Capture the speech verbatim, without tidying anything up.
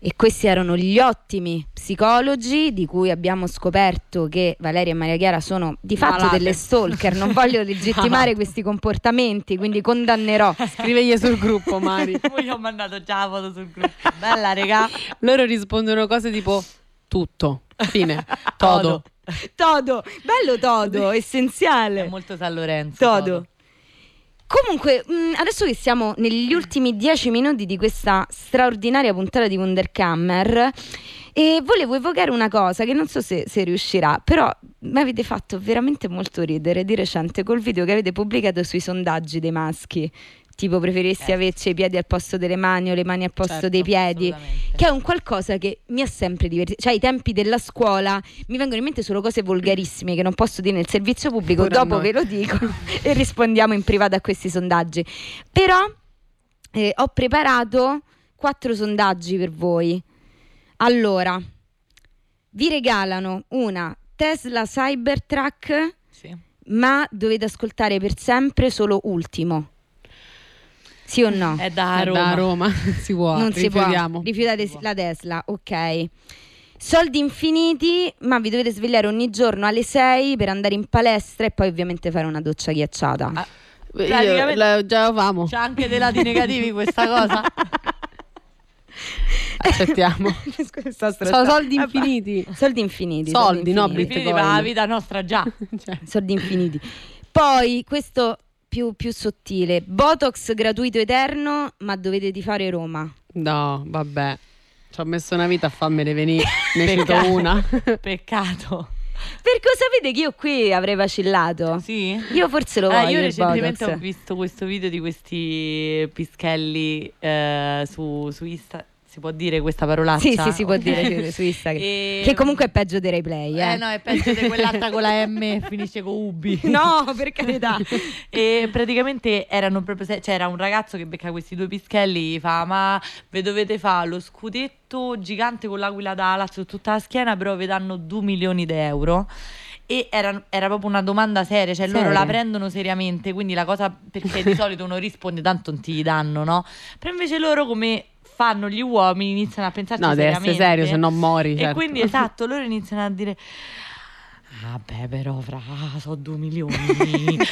E questi erano gli ottimi psicologi di cui abbiamo scoperto che Valeria e Maria Chiara sono di fatto Malate. delle stalker. Non voglio legittimare questi comportamenti, quindi condannerò. Scrivegli sul gruppo, Mari. Poi ho mandato già la foto sul gruppo. Bella, regà. Loro rispondono cose tipo tutto, fine, todo. Todo, bello Todo, È essenziale. molto San Lorenzo. Todo. Comunque, mh, adesso che siamo negli ultimi dieci minuti di questa straordinaria puntata di Wunderkammer, e volevo evocare una cosa che non so se, se riuscirà, però mi avete fatto veramente molto ridere di recente col video che avete pubblicato sui sondaggi dei maschi. Tipo, preferissi Eh. averci i piedi al posto delle mani o le mani al posto Certo, dei piedi, assolutamente. che è un qualcosa che mi ha sempre divertito. Cioè, ai tempi della scuola mi vengono in mente solo cose volgarissime che non posso dire nel servizio pubblico. Pure a Dopo noi. ve lo dico e rispondiamo in privato a questi sondaggi. Però eh, ho preparato quattro sondaggi per voi. Allora, vi regalano una Tesla Cybertruck, Sì. ma dovete ascoltare per sempre solo Ultimo. Sì o no? È da Eh, Roma. Da Roma si può, Non si può. rifiutiamo. Rifiutate la Tesla, ok. Soldi infiniti, ma vi dovete svegliare ogni giorno alle sei per andare in palestra e poi ovviamente fare una doccia ghiacciata. Ah, Io praticamente- la- già lo famo. C'ha anche dei lati negativi questa cosa. Accettiamo. Sto Sono soldi infiniti. Soldi infiniti. Soldi, no, infiniti. Quindi per la vita nostra già. Cioè, Soldi infiniti. Poi questo più, più sottile: Botox gratuito eterno, ma dovete tifare Roma. no, vabbè. Ci ho messo una vita a farmene venire. Ne cito Peccato. una. Peccato. Perché sapete che io qui avrei vacillato? Sì? Io forse lo Ah, voglio io il recentemente Botox. ho visto questo video di questi pischelli eh, su, su Insta. Si può dire questa parolaccia? Sì, sì, si può Ok. dire su Instagram. E- Che comunque è peggio dei replay, eh. Eh no, è peggio di quell'altra con la M e finisce con Ubi. No, per carità. E praticamente erano proprio se- c'era un ragazzo che becca questi due pischelli, fa: ma ve dovete fare lo scudetto gigante con l'aquila da Lazio su tutta la schiena, però vi danno due milioni di euro. E era, era proprio una domanda seria, cioè loro Seria? la prendono seriamente, quindi la cosa, perché di solito uno risponde tanto non ti danno, no? Però invece loro, come fanno gli uomini, iniziano a pensarci No, deve seriamente. essere serio, se no mori. E certo. quindi esatto, loro iniziano a dire: vabbè, però fra, so due milioni.